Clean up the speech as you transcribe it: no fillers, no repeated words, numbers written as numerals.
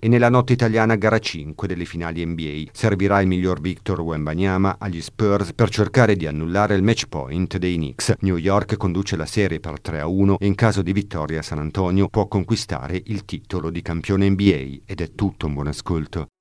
E nella notte italiana gara 5 delle finali NBA servirà il miglior Victor Wembanyama agli Spurs per cercare di annullare il match point dei Knicks. New York conduce la serie per 3-1 e in caso di vittoria San Antonio può conquistare il titolo di campione NBA. Ed è tutto, un buon ascolto.